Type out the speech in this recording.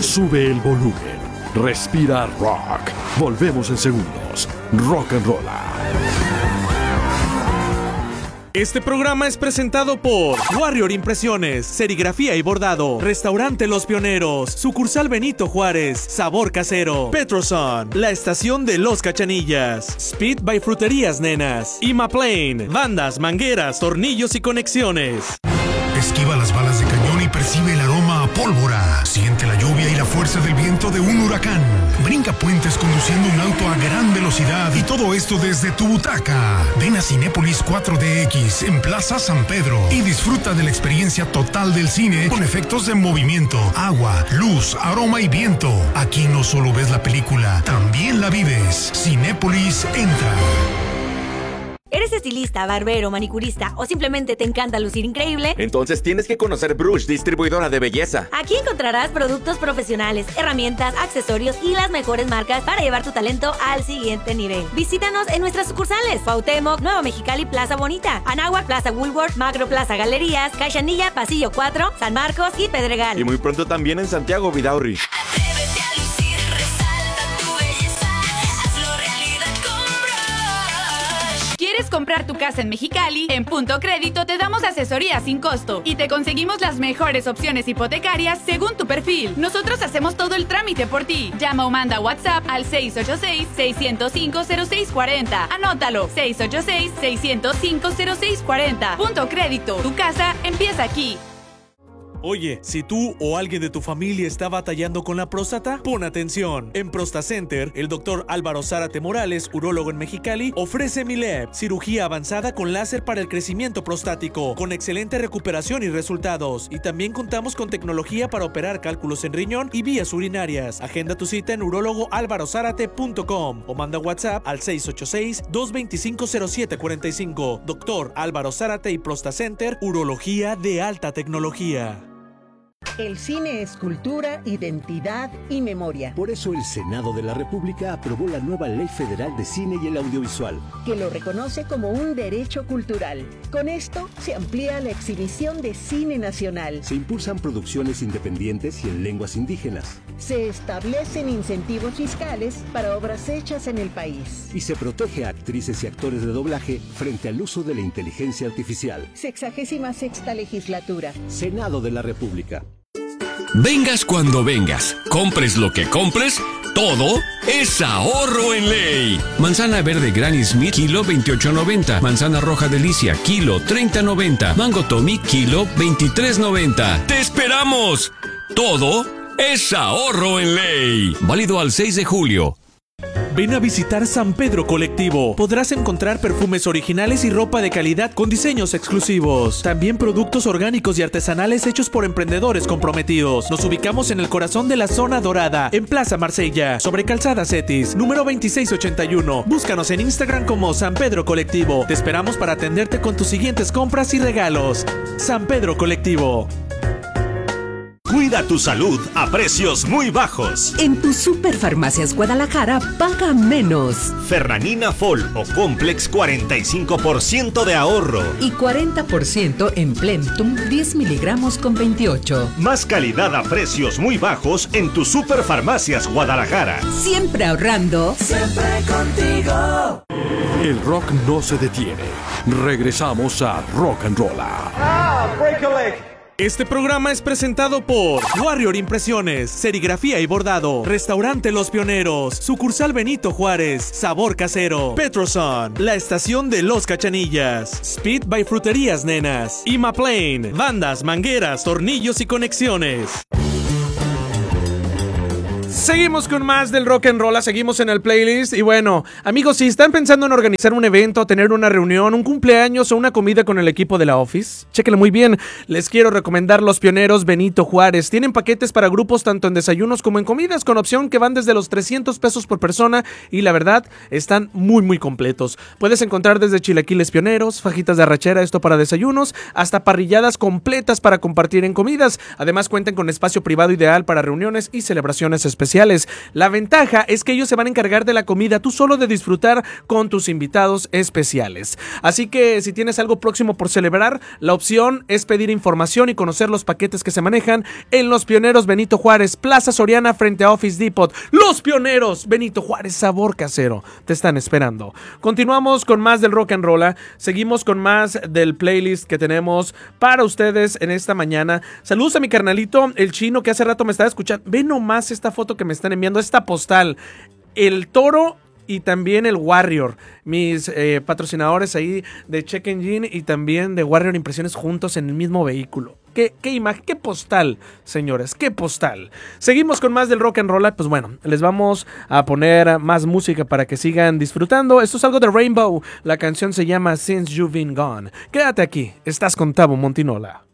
Sube el volumen. Respira rock. Volvemos en segundos. Rock and Rolla. Este programa es presentado por Warrior Impresiones, Serigrafía y Bordado, Restaurante Los Pioneros, Sucursal Benito Juárez, Sabor Casero, Petroson, La Estación de Los Cachanillas, Speed by Fruterías Nenas, Imaplane, bandas, mangueras, tornillos y conexiones. Esquiva las balas de cañón y percibe el aroma a pólvora. Siente la lluvia y la fuerza del viento de un huracán. Brinca puentes conduciendo un auto a gran velocidad y todo esto desde tu butaca. Ven a Cinépolis 4DX en Plaza San Pedro y disfruta de la experiencia total del cine con efectos de movimiento, agua, luz, aroma y viento. Aquí no solo ves la película, también la vives. Cinépolis entra. ¿Eres estilista, barbero, manicurista o simplemente te encanta lucir increíble? Entonces tienes que conocer Brush, distribuidora de belleza. Aquí encontrarás productos profesionales, herramientas, accesorios y las mejores marcas para llevar tu talento al siguiente nivel. Visítanos en nuestras sucursales: Cuauhtémoc, Nueva Mexicali, Plaza Bonita, Anáhuac, Plaza Woolworth, Macro Plaza Galerías, Caixanilla, Pasillo 4, San Marcos y Pedregal. Y muy pronto también en Santiago, Vidaurri. Atrévete a lucir, resalta tu belleza, hazlo realidad con Brush. ¿Quieres comprar tu casa en Mexicali? En Punto Crédito te damos asesoría sin costo y te conseguimos las mejores opciones hipotecarias según tu perfil. Nosotros hacemos todo el trámite por ti. Llama o manda WhatsApp al 686-605-0640. Anótalo, 686-605-0640. Punto Crédito, tu casa empieza aquí. Oye, si tú o alguien de tu familia está batallando con la próstata, pon atención. En ProstaCenter, el doctor Álvaro Zárate Morales, urólogo en Mexicali, ofrece Mileb, cirugía avanzada con láser para el crecimiento prostático, con excelente recuperación y resultados. Y también contamos con tecnología para operar cálculos en riñón y vías urinarias. Agenda tu cita en urólogoalvarozárate.com o manda WhatsApp al 686-225-0745. Doctor Álvaro Zárate y ProstaCenter, urología de alta tecnología. El cine es cultura, identidad y memoria. Por eso el Senado de la República aprobó la nueva Ley Federal de Cine y el Audiovisual, que lo reconoce como un derecho cultural. Con esto se amplía la exhibición de cine nacional. Se impulsan producciones independientes y en lenguas indígenas. Se establecen incentivos fiscales para obras hechas en el país. Y se protege a actrices y actores de doblaje frente al uso de la inteligencia artificial. 66ª legislatura. Senado de la República. Vengas cuando vengas, compres lo que compres, todo es ahorro en ley. Manzana verde Granny Smith, kilo 28.90. Manzana roja Delicia, kilo 30.90. Mango Tommy, kilo 23.90. ¡Te esperamos! Todo es ahorro en ley. Válido al 6 de julio. Ven a visitar San Pedro Colectivo. Podrás encontrar perfumes originales y ropa de calidad con diseños exclusivos. También productos orgánicos y artesanales hechos por emprendedores comprometidos. Nos ubicamos en el corazón de la zona dorada, en Plaza Marsella, sobre Calzada Cetis, número 2681. Búscanos en Instagram como San Pedro Colectivo. Te esperamos para atenderte con tus siguientes compras y regalos. San Pedro Colectivo. Cuida tu salud a precios muy bajos. En tu Superfarmacias Guadalajara, paga menos. Ferranina Fol o Complex, 45% de ahorro. Y 40% en Plentum, 10 miligramos con 28. Más calidad a precios muy bajos en tu Superfarmacias Guadalajara. Siempre ahorrando. Siempre contigo. El rock no se detiene. Regresamos a Rock and Rolla. Break a leg. Este programa es presentado por Warrior Impresiones, Serigrafía y Bordado, Restaurante Los Pioneros, Sucursal Benito Juárez, Sabor Casero, Petroson, La Estación de Los Cachanillas, Speed by Fruterías Nenas, Imaplane, bandas, mangueras, tornillos y conexiones. Seguimos con más del Rock and Roll, seguimos en el playlist. Y bueno, amigos, si están pensando en organizar un evento, tener una reunión, un cumpleaños o una comida con el equipo de la Office, chéquenlo muy bien. Les quiero recomendar Los Pioneros Benito Juárez. Tienen paquetes para grupos tanto en desayunos como en comidas, con opción que van desde los 300 pesos por persona. Y la verdad, están muy completos. Puedes encontrar desde chilaquiles pioneros, fajitas de arrachera, esto para desayunos, hasta parrilladas completas para compartir en comidas. Además, cuentan con espacio privado ideal para reuniones y celebraciones especiales. especiales. La ventaja es que ellos se van a encargar de la comida, tú solo de disfrutar con tus invitados especiales. Así que si tienes algo próximo por celebrar, la opción es pedir información y conocer los paquetes que se manejan en Los Pioneros Benito Juárez, Plaza Soriana frente a Office Depot. Los Pioneros Benito Juárez, sabor casero, te están esperando. Continuamos con más del Rock and Roll, seguimos con más del playlist que tenemos para ustedes en esta mañana. Saludos a mi carnalito, el chino, que hace rato me estaba escuchando. Ve nomás esta foto que me están enviando, esta postal. El toro y también el Warrior, mis patrocinadores ahí de Check Engine y también de Warrior Impresiones juntos en el mismo vehículo. Qué imagen, qué postal, señores, qué postal. Seguimos con más del Rock and Roll. Pues bueno, les vamos a poner más música para que sigan disfrutando. Esto es algo de Rainbow. La canción se llama Since You've Been Gone. Quédate aquí, estás con Tabo Montinola.